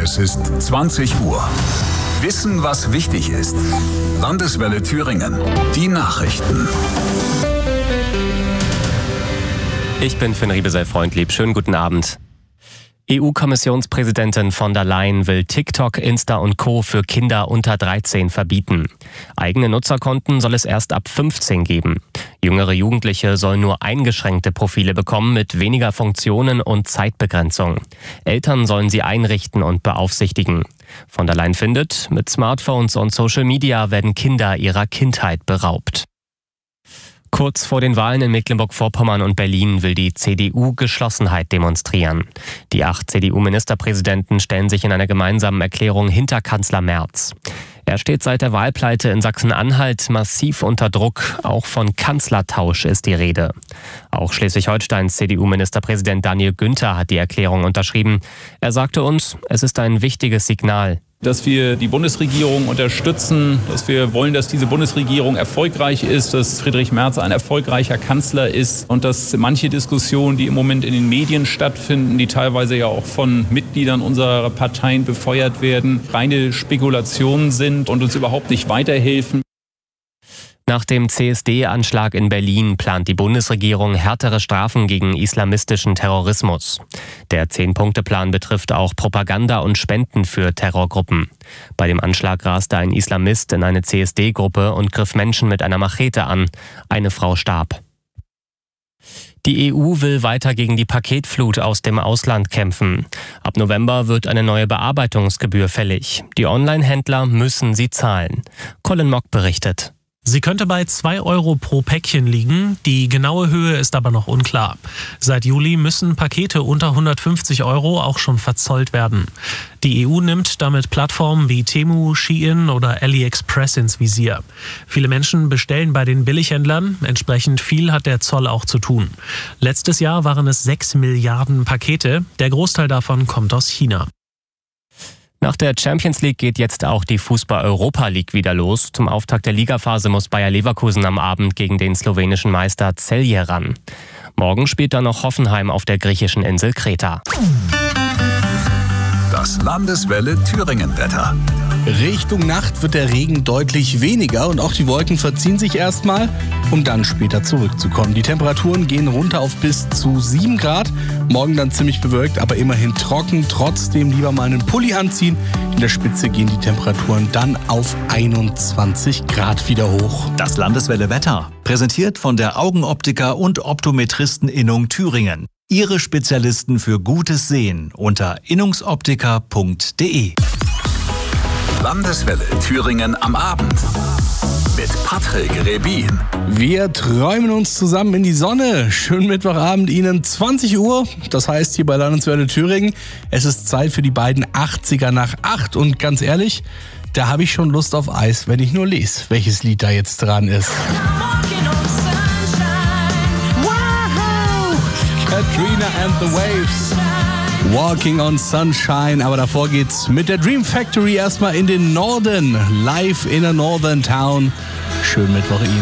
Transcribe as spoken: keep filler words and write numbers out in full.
Es ist zwanzig Uhr. Wissen, was wichtig ist. Landeswelle Thüringen. Die Nachrichten. Ich bin Finn Riebesell-Freundlieb. Schönen guten Abend. E U-Kommissionspräsidentin von der Leyen will TikTok, Insta und Co. für Kinder unter dreizehn verbieten. Eigene Nutzerkonten soll es erst ab fünfzehn geben. Jüngere Jugendliche sollen nur eingeschränkte Profile bekommen mit weniger Funktionen und Zeitbegrenzung. Eltern sollen sie einrichten und beaufsichtigen. Von der Leyen findet, mit Smartphones und Social Media werden Kinder ihrer Kindheit beraubt. Kurz vor den Wahlen in Mecklenburg-Vorpommern und Berlin will die C D U Geschlossenheit demonstrieren. Die acht C D U-Ministerpräsidenten stellen sich in einer gemeinsamen Erklärung hinter Kanzler Merz. Er steht seit der Wahlpleite in Sachsen-Anhalt massiv unter Druck. Auch von Kanzlertausch ist die Rede. Auch Schleswig-Holsteins C D U-Ministerpräsident Daniel Günther hat die Erklärung unterschrieben. Er sagte uns, es ist ein wichtiges Signal. Dass wir die Bundesregierung unterstützen, dass wir wollen, dass diese Bundesregierung erfolgreich ist, dass Friedrich Merz ein erfolgreicher Kanzler ist und dass manche Diskussionen, die im Moment in den Medien stattfinden, die teilweise ja auch von Mitgliedern unserer Parteien befeuert werden, reine Spekulationen sind und uns überhaupt nicht weiterhelfen. Nach dem C S D-Anschlag in Berlin plant die Bundesregierung härtere Strafen gegen islamistischen Terrorismus. Der Zehn-Punkte-Plan betrifft auch Propaganda und Spenden für Terrorgruppen. Bei dem Anschlag raste ein Islamist in eine C S D-Gruppe und griff Menschen mit einer Machete an. Eine Frau starb. Die E U will weiter gegen die Paketflut aus dem Ausland kämpfen. Ab November wird eine neue Bearbeitungsgebühr fällig. Die Online-Händler müssen sie zahlen. Colin Mock berichtet. Sie könnte bei zwei Euro pro Päckchen liegen, die genaue Höhe ist aber noch unklar. Seit Juli müssen Pakete unter hundertfünfzig Euro auch schon verzollt werden. Die E U nimmt damit Plattformen wie Temu, Shein oder AliExpress ins Visier. Viele Menschen bestellen bei den Billighändlern, entsprechend viel hat der Zoll auch zu tun. Letztes Jahr waren es sechs Milliarden Pakete, der Großteil davon kommt aus China. Nach der Champions League geht jetzt auch die Fußball-Europa League wieder los. Zum Auftakt der Ligaphase muss Bayer Leverkusen am Abend gegen den slowenischen Meister Celje ran. Morgen spielt dann noch Hoffenheim auf der griechischen Insel Kreta. Das Landeswelle Thüringen-Wetter. Richtung Nacht wird der Regen deutlich weniger und auch die Wolken verziehen sich erstmal, um dann später zurückzukommen. Die Temperaturen gehen runter auf bis zu sieben Grad. Morgen dann ziemlich bewölkt, aber immerhin trocken. Trotzdem lieber mal einen Pulli anziehen. In der Spitze gehen die Temperaturen dann auf einundzwanzig Grad wieder hoch. Das Landeswelle Wetter, präsentiert von der Augenoptiker und Optometristen-Innung Thüringen. Ihre Spezialisten für gutes Sehen unter innungsoptiker punkt de. Landeswelle Thüringen am Abend. Mit Patrick Rebin. Wir träumen uns zusammen in die Sonne. Schönen Mittwochabend Ihnen, zwanzig Uhr. Das heißt hier bei Landeswelle Thüringen, es ist Zeit für die beiden achtziger nach acht. Und ganz ehrlich, da habe ich schon Lust auf Eis, wenn ich nur lese, welches Lied da jetzt dran ist. Katrina and the Waves. Walking on Sunshine, aber davor geht's mit der Dream Factory erstmal in den Norden, live in a Northern Town. Schönen Mittwoch Ihnen.